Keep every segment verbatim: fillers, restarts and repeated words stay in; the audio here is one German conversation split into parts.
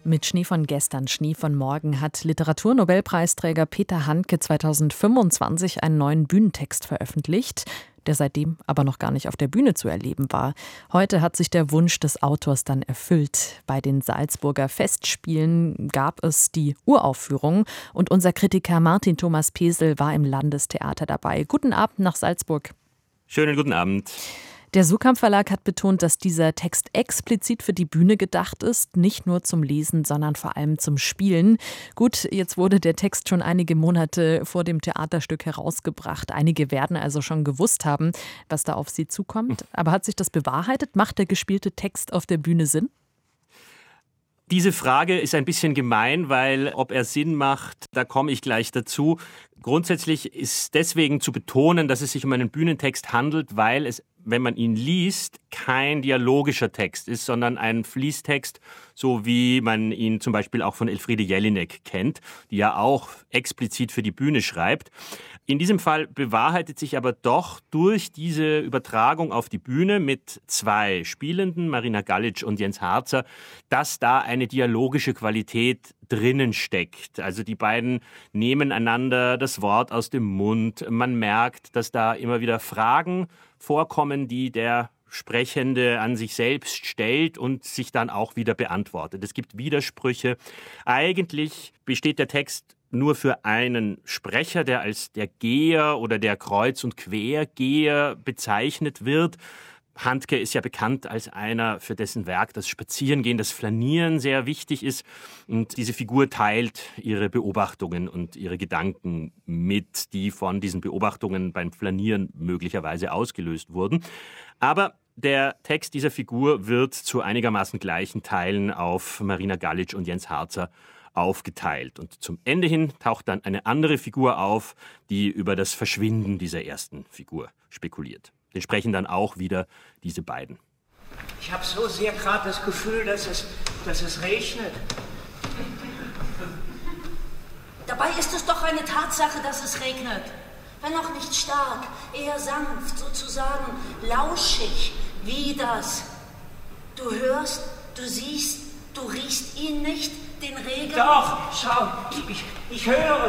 Mit Schnee von gestern, Schnee von morgen hat Literaturnobelpreisträger Peter Handke zweitausendfünfundzwanzig einen neuen Bühnentext veröffentlicht, der seitdem aber noch gar nicht auf der Bühne zu erleben war. Heute hat sich der Wunsch des Autors dann erfüllt. Bei den Salzburger Festspielen gab es die Uraufführung und unser Kritiker Martin Thomas Pesel war im Landestheater dabei. Guten Abend nach Salzburg. Schönen guten Abend. Der Suhrkamp Verlag hat betont, dass dieser Text explizit für die Bühne gedacht ist, nicht nur zum Lesen, sondern vor allem zum Spielen. Gut, jetzt wurde der Text schon einige Monate vor dem Theaterstück herausgebracht. Einige werden also schon gewusst haben, was da auf sie zukommt. Aber hat sich das bewahrheitet? Macht der gespielte Text auf der Bühne Sinn? Diese Frage ist ein bisschen gemein, weil ob er Sinn macht, da komme ich gleich dazu. Grundsätzlich ist deswegen zu betonen, dass es sich um einen Bühnentext handelt, weil es, wenn man ihn liest, kein dialogischer Text ist, sondern ein Fließtext, so wie man ihn zum Beispiel auch von Elfriede Jelinek kennt, die ja auch explizit für die Bühne schreibt. In diesem Fall bewahrheitet sich aber doch durch diese Übertragung auf die Bühne mit zwei Spielenden, Marina Galic und Jens Harzer, dass da eine dialogische Qualität drinnen steckt. Also die beiden nehmen einander das Wort aus dem Mund. Man merkt, dass da immer wieder Fragen vorkommen, die der Sprechende an sich selbst stellt und sich dann auch wieder beantwortet. Es gibt Widersprüche. Eigentlich besteht der Text nur für einen Sprecher, der als der Geher oder der Kreuz- und Quergeher bezeichnet wird. Handke ist ja bekannt als einer, für dessen Werk das Spazierengehen, das Flanieren sehr wichtig ist. Und diese Figur teilt ihre Beobachtungen und ihre Gedanken mit, die von diesen Beobachtungen beim Flanieren möglicherweise ausgelöst wurden. Aber der Text dieser Figur wird zu einigermaßen gleichen Teilen auf Marina Galic und Jens Harzer aufgeteilt. Und zum Ende hin taucht dann eine andere Figur auf, die über das Verschwinden dieser ersten Figur spekuliert. Den sprechen dann auch wieder diese beiden. Ich habe so sehr gerade das Gefühl, dass es, dass es regnet. Dabei ist es doch eine Tatsache, dass es regnet. Wenn auch nicht stark, eher sanft, sozusagen lauschig, wie das. Du hörst, du siehst, du riechst ihn nicht, den Regen. Doch, schau, ich, ich höre.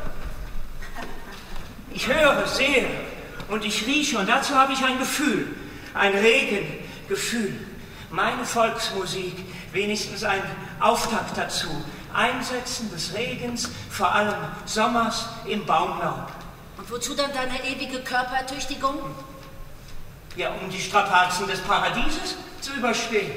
Ich höre, sehe. Und ich rieche, und dazu habe ich ein Gefühl, ein Regengefühl. Meine Volksmusik, wenigstens ein Auftakt dazu. Einsetzen des Regens, vor allem Sommers im Baumlaub. Und wozu dann deine ewige Körperertüchtigung? Ja, um die Strapazen des Paradieses zu überstehen.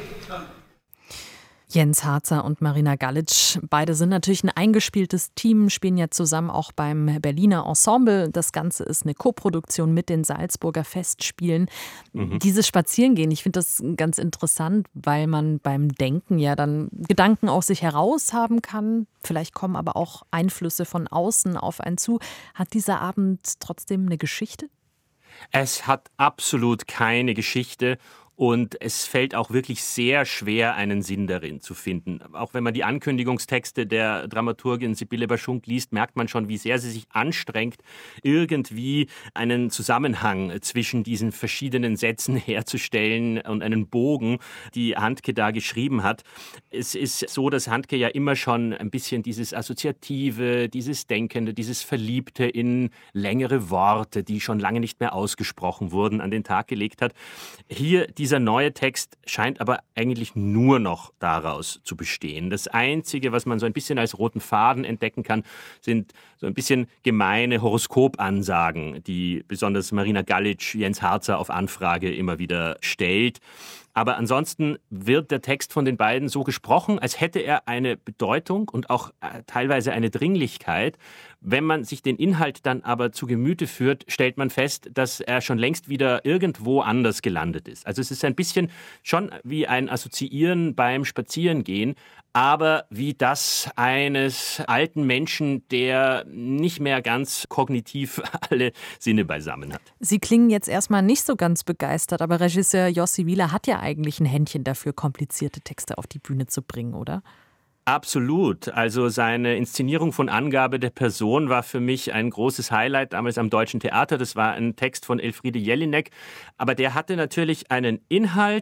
Jens Harzer und Marina Galic, beide sind natürlich ein eingespieltes Team, spielen ja zusammen auch beim Berliner Ensemble. Das Ganze ist eine Koproduktion mit den Salzburger Festspielen. Mhm. Dieses Spazierengehen, ich finde das ganz interessant, weil man beim Denken ja dann Gedanken aus sich heraus haben kann. Vielleicht kommen aber auch Einflüsse von außen auf einen zu. Hat dieser Abend trotzdem eine Geschichte? Es hat absolut keine Geschichte. Und es fällt auch wirklich sehr schwer, einen Sinn darin zu finden. Auch wenn man die Ankündigungstexte der Dramaturgin Sibylle Baschunk liest, merkt man schon, wie sehr sie sich anstrengt, irgendwie einen Zusammenhang zwischen diesen verschiedenen Sätzen herzustellen und einen Bogen, die Handke da geschrieben hat. Es ist so, dass Handke ja immer schon ein bisschen dieses Assoziative, dieses Denkende, dieses Verliebte in längere Worte, die schon lange nicht mehr ausgesprochen wurden, an den Tag gelegt hat. Hier die Dieser neue Text scheint aber eigentlich nur noch daraus zu bestehen. Das Einzige, was man so ein bisschen als roten Faden entdecken kann, sind so ein bisschen gemeine Horoskopansagen, die besonders Marina Galic, Jens Harzer auf Anfrage immer wieder stellt. Aber ansonsten wird der Text von den beiden so gesprochen, als hätte er eine Bedeutung und auch äh, teilweise eine Dringlichkeit. Wenn man sich den Inhalt dann aber zu Gemüte führt, stellt man fest, dass er schon längst wieder irgendwo anders gelandet ist. Also es ist ein bisschen schon wie ein Assoziieren beim Spazierengehen, aber wie das eines alten Menschen, der nicht mehr ganz kognitiv alle Sinne beisammen hat. Sie klingen jetzt erstmal nicht so ganz begeistert, aber Regisseur Josi Wieler hat ja eigentlich ein Händchen dafür, komplizierte Texte auf die Bühne zu bringen, oder? Absolut. Also seine Inszenierung von Angabe der Person war für mich ein großes Highlight damals am Deutschen Theater. Das war ein Text von Elfriede Jelinek. Aber der hatte natürlich einen Inhalt,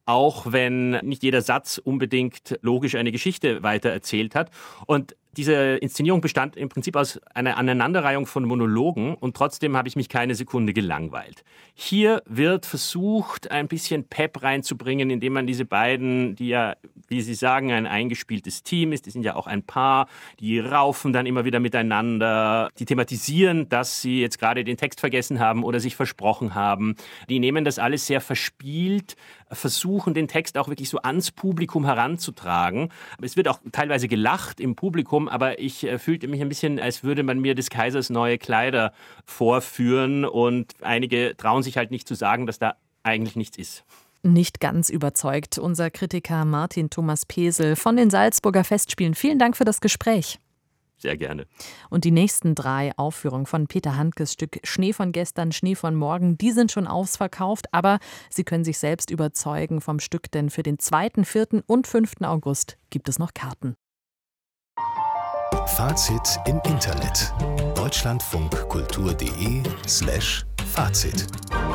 auch wenn nicht jeder Satz unbedingt logisch eine Geschichte weitererzählt hat. Und diese Inszenierung bestand im Prinzip aus einer Aneinanderreihung von Monologen und trotzdem habe ich mich keine Sekunde gelangweilt. Hier wird versucht, ein bisschen Pep reinzubringen, indem man diese beiden, die ja, wie Sie sagen, ein eingespieltes Team ist, die sind ja auch ein Paar, die raufen dann immer wieder miteinander, die thematisieren, dass sie jetzt gerade den Text vergessen haben oder sich versprochen haben. Die nehmen das alles sehr verspielt, versuchen den Text auch wirklich so ans Publikum heranzutragen. Es wird auch teilweise gelacht im Publikum, aber ich äh, fühlte mich ein bisschen, als würde man mir des Kaisers neue Kleider vorführen und einige trauen sich halt nicht zu sagen, dass da eigentlich nichts ist. Nicht ganz überzeugt unser Kritiker Martin Thomas Pesel von den Salzburger Festspielen. Vielen Dank für das Gespräch. Sehr gerne. Und die nächsten drei Aufführungen von Peter Handkes Stück Schnee von gestern, Schnee von morgen, die sind schon ausverkauft, aber Sie können sich selbst überzeugen vom Stück, denn für den zweiten, vierten und fünften August gibt es noch Karten. Fazit im Internet. deutschlandfunkkultur.de slash Fazit.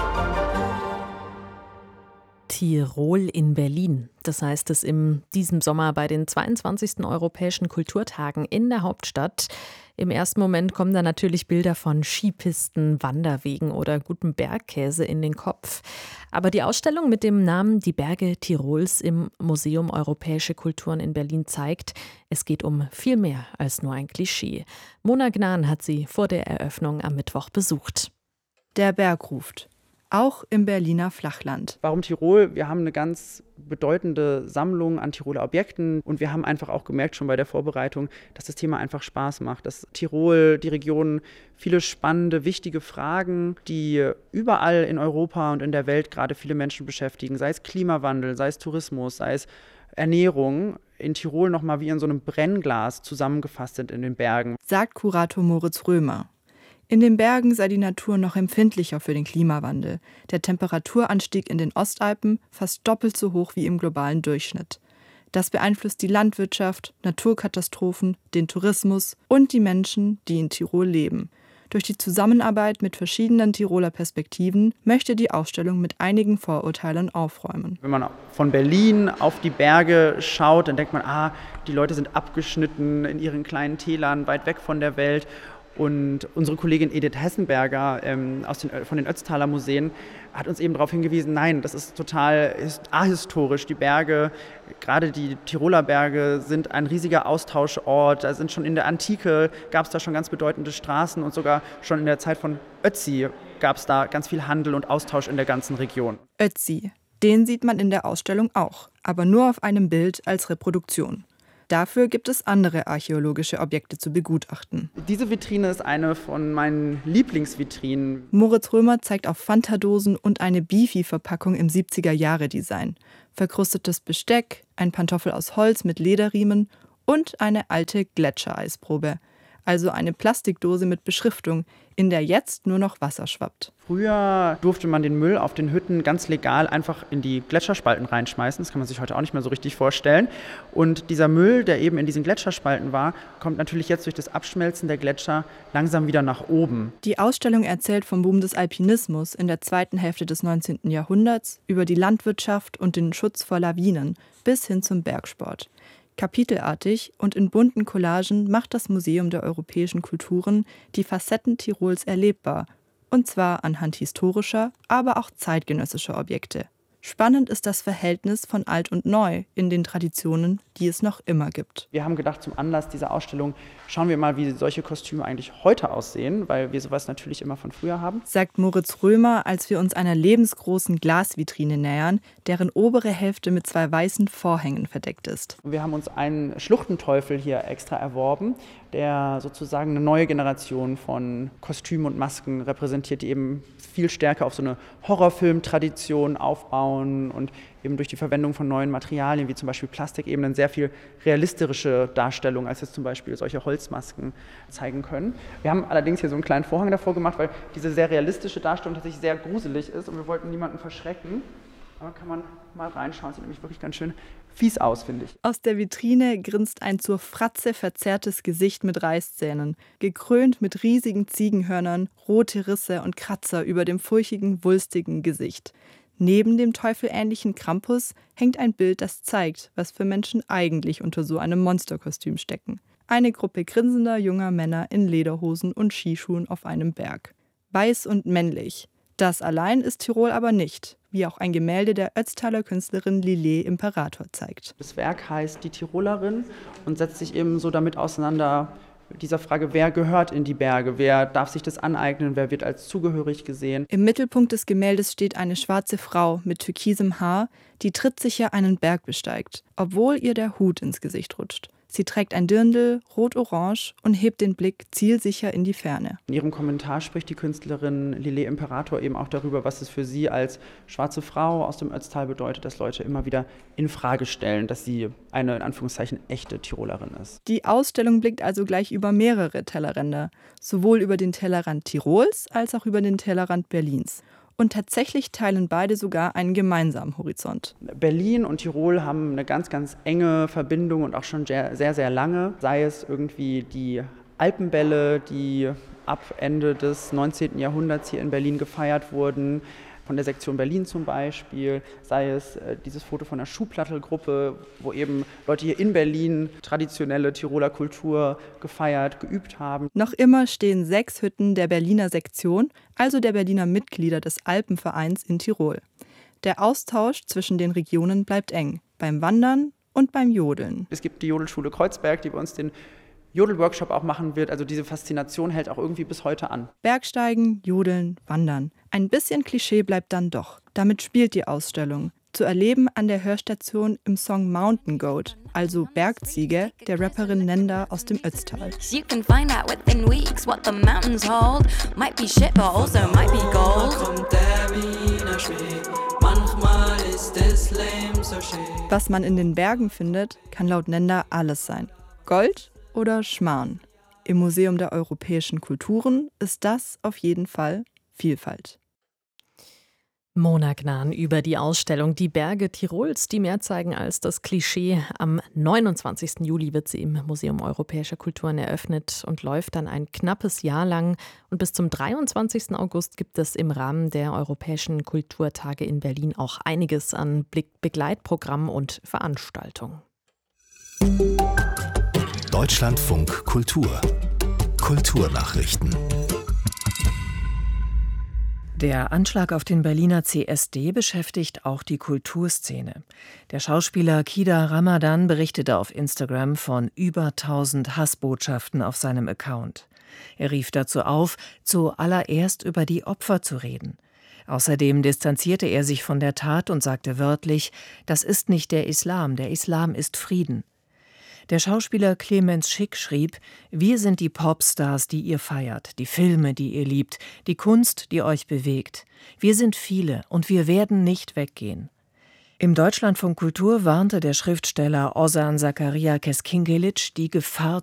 Tirol in Berlin. Das heißt es in diesem Sommer bei den zweiundzwanzigsten Europäischen Kulturtagen in der Hauptstadt. Im ersten Moment kommen da natürlich Bilder von Skipisten, Wanderwegen oder gutem Bergkäse in den Kopf. Aber die Ausstellung mit dem Namen Die Berge Tirols im Museum Europäische Kulturen in Berlin zeigt, es geht um viel mehr als nur ein Klischee. Mona Gnan hat sie vor der Eröffnung am Mittwoch besucht. Der Berg ruft. Auch im Berliner Flachland. Warum Tirol? Wir haben eine ganz bedeutende Sammlung an Tiroler Objekten und wir haben einfach auch gemerkt schon bei der Vorbereitung, dass das Thema einfach Spaß macht, dass Tirol, die Region, viele spannende, wichtige Fragen, die überall in Europa und in der Welt gerade viele Menschen beschäftigen, sei es Klimawandel, sei es Tourismus, sei es Ernährung, in Tirol nochmal wie in so einem Brennglas zusammengefasst sind in den Bergen. Sagt Kurator Moritz Römer. In den Bergen sei die Natur noch empfindlicher für den Klimawandel. Der Temperaturanstieg in den Ostalpen fast doppelt so hoch wie im globalen Durchschnitt. Das beeinflusst die Landwirtschaft, Naturkatastrophen, den Tourismus und die Menschen, die in Tirol leben. Durch die Zusammenarbeit mit verschiedenen Tiroler Perspektiven möchte die Ausstellung mit einigen Vorurteilen aufräumen. Wenn man von Berlin auf die Berge schaut, dann denkt man, ah, die Leute sind abgeschnitten in ihren kleinen Tälern, weit weg von der Welt. Und unsere Kollegin Edith Hessenberger ähm, aus den, von den Ötztaler Museen hat uns eben darauf hingewiesen, nein, das ist total ahistorisch. Die Berge, gerade die Tiroler Berge, sind ein riesiger Austauschort. Da sind schon in der Antike, gab es da schon ganz bedeutende Straßen und sogar schon in der Zeit von Ötzi gab es da ganz viel Handel und Austausch in der ganzen Region. Ötzi, den sieht man in der Ausstellung auch, aber nur auf einem Bild als Reproduktion. Dafür gibt es andere archäologische Objekte zu begutachten. Diese Vitrine ist eine von meinen Lieblingsvitrinen. Moritz Römer zeigt auf Fanta-Dosen und eine Beefy-Verpackung im siebziger-Jahre-Design. Verkrustetes Besteck, ein Pantoffel aus Holz mit Lederriemen und eine alte Gletschereisprobe. Also eine Plastikdose mit Beschriftung, in der jetzt nur noch Wasser schwappt. Früher durfte man den Müll auf den Hütten ganz legal einfach in die Gletscherspalten reinschmeißen. Das kann man sich heute auch nicht mehr so richtig vorstellen. Und dieser Müll, der eben in diesen Gletscherspalten war, kommt natürlich jetzt durch das Abschmelzen der Gletscher langsam wieder nach oben. Die Ausstellung erzählt vom Boom des Alpinismus in der zweiten Hälfte des neunzehnten Jahrhunderts, über die Landwirtschaft und den Schutz vor Lawinen bis hin zum Bergsport. Kapitelartig und in bunten Collagen macht das Museum der Europäischen Kulturen die Facetten Tirols erlebbar, und zwar anhand historischer, aber auch zeitgenössischer Objekte. Spannend ist das Verhältnis von alt und neu in den Traditionen, die es noch immer gibt. Wir haben gedacht, zum Anlass dieser Ausstellung schauen wir mal, wie solche Kostüme eigentlich heute aussehen, weil wir sowas natürlich immer von früher haben. Sagt Moritz Römer, als wir uns einer lebensgroßen Glasvitrine nähern, deren obere Hälfte mit zwei weißen Vorhängen verdeckt ist. Wir haben uns einen Schluchtenteufel hier extra erworben, der sozusagen eine neue Generation von Kostümen und Masken repräsentiert, die eben viel stärker auf so eine Horrorfilm-Tradition aufbauen und eben durch die Verwendung von neuen Materialien, wie zum Beispiel Plastik, eben eine sehr viel realistische Darstellung, als jetzt zum Beispiel solche Holzmasken zeigen können. Wir haben allerdings hier so einen kleinen Vorhang davor gemacht, weil diese sehr realistische Darstellung tatsächlich sehr gruselig ist und wir wollten niemanden verschrecken. Aber kann man mal reinschauen, sieht nämlich wirklich ganz schön fies aus, finde ich. Aus der Vitrine grinst ein zur Fratze verzerrtes Gesicht mit Reißzähnen, gekrönt mit riesigen Ziegenhörnern, rote Risse und Kratzer über dem furchigen, wulstigen Gesicht. Neben dem teufelähnlichen Krampus hängt ein Bild, das zeigt, was für Menschen eigentlich unter so einem Monsterkostüm stecken. Eine Gruppe grinsender junger Männer in Lederhosen und Skischuhen auf einem Berg. Weiß und männlich. Das allein ist Tirol aber nicht, wie auch ein Gemälde der Ötztaler Künstlerin Lillet Imperator zeigt. Das Werk heißt Die Tirolerin und setzt sich eben so damit auseinander, mit dieser Frage, wer gehört in die Berge, wer darf sich das aneignen, wer wird als zugehörig gesehen. Im Mittelpunkt des Gemäldes steht eine schwarze Frau mit türkisem Haar, die trittsicher einen Berg besteigt, obwohl ihr der Hut ins Gesicht rutscht. Sie trägt ein Dirndl, rot-orange und hebt den Blick zielsicher in die Ferne. In ihrem Kommentar spricht die Künstlerin Lillet Imperator eben auch darüber, was es für sie als schwarze Frau aus dem Ötztal bedeutet, dass Leute immer wieder in Frage stellen, dass sie eine in Anführungszeichen echte Tirolerin ist. Die Ausstellung blickt also gleich über mehrere Tellerränder, sowohl über den Tellerrand Tirols als auch über den Tellerrand Berlins. Und tatsächlich teilen beide sogar einen gemeinsamen Horizont. Berlin und Tirol haben eine ganz, ganz enge Verbindung und auch schon sehr, sehr, sehr lange. Sei es irgendwie die Alpenbälle, die ab Ende des neunzehnten Jahrhunderts hier in Berlin gefeiert wurden, von der Sektion Berlin zum Beispiel, sei es äh, dieses Foto von der Schuhplattelgruppe, wo eben Leute hier in Berlin traditionelle Tiroler Kultur gefeiert, geübt haben. Noch immer stehen sechs Hütten der Berliner Sektion, also der Berliner Mitglieder des Alpenvereins in Tirol. Der Austausch zwischen den Regionen bleibt eng, beim Wandern und beim Jodeln. Es gibt die Jodelschule Kreuzberg, die bei uns den Jodel-Workshop auch machen wird. Also diese Faszination hält auch irgendwie bis heute an. Bergsteigen, Jodeln, Wandern. Ein bisschen Klischee bleibt dann doch. Damit spielt die Ausstellung. Zu erleben an der Hörstation im Song Mountain Goat, also Bergziege, der Rapperin Nenda aus dem Ötztal. You can find out within weeks what the mountains hold. Might be shit, but also might be gold. Was man in den Bergen findet, kann laut Nenda alles sein. Gold oder Schmarrn. Im Museum der europäischen Kulturen ist das auf jeden Fall Vielfalt. Mona Gnan über die Ausstellung Die Berge Tirols, die mehr zeigen als das Klischee. Am neunundzwanzigsten Juli wird sie im Museum Europäischer Kulturen eröffnet und läuft dann ein knappes Jahr lang. Und bis zum dreiundzwanzigsten August gibt es im Rahmen der Europäischen Kulturtage in Berlin auch einiges an Begleitprogrammen und Veranstaltungen. Deutschlandfunk Kultur. Kulturnachrichten. Der Anschlag auf den Berliner C S D beschäftigt auch die Kulturszene. Der Schauspieler Kida Ramadan berichtete auf Instagram von über tausend Hassbotschaften auf seinem Account. Er rief dazu auf, zuallererst über die Opfer zu reden. Außerdem distanzierte er sich von der Tat und sagte wörtlich, das ist nicht der Islam, der Islam ist Frieden. Der Schauspieler Clemens Schick schrieb, wir sind die Popstars, die ihr feiert, die Filme, die ihr liebt, die Kunst, die euch bewegt. Wir sind viele und wir werden nicht weggehen. Im Deutschlandfunk Kultur warnte der Schriftsteller Ozan Zakaria Keskingelic die Gefahr